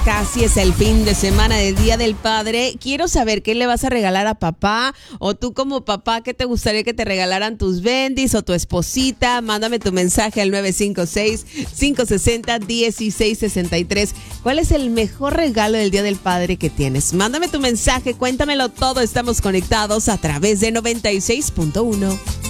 Casi es el fin de semana del Día del Padre. Quiero saber qué le vas a regalar a papá, o tú como papá, qué te gustaría que te regalaran tus bendis o tu esposita. Mándame tu mensaje al 956-560-1663. ¿Cuál es el mejor regalo del Día del Padre que tienes? Mándame tu mensaje, cuéntamelo todo. Estamos conectados a través de 96.1.